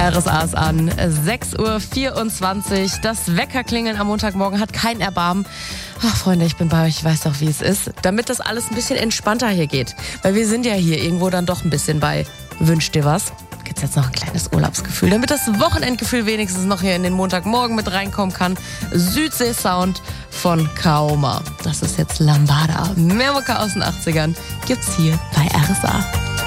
RSA ist an, 6:24 Uhr. Das Weckerklingeln am Montagmorgen hat kein Erbarmen. Ach, Freunde, ich bin bei euch, ich weiß doch, wie es ist. Damit das alles ein bisschen entspannter hier geht. Weil wir sind ja hier irgendwo dann doch ein bisschen bei Wünsch dir was. Gibt's jetzt noch ein kleines Urlaubsgefühl, damit das Wochenendgefühl wenigstens noch hier in den Montagmorgen mit reinkommen kann. Südsee-Sound von Kaoma. Das ist jetzt Lambada. Mehr Mucke aus den 80ern gibt's hier bei RSA.